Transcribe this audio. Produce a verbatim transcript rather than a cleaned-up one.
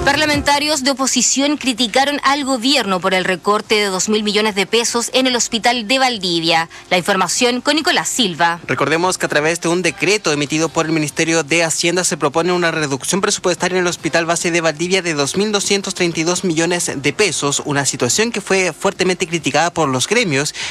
Parlamentarios de oposición criticaron al gobierno por el recorte de dos mil millones de pesos en el hospital de Valdivia. La información con Nicolás Silva. Recordemos que a través de un decreto emitido por el Ministerio de Hacienda se propone una reducción presupuestaria en el Hospital Base de Valdivia de dos mil doscientos treinta y dos millones de pesos, una situación que fue fuertemente criticada por los gremios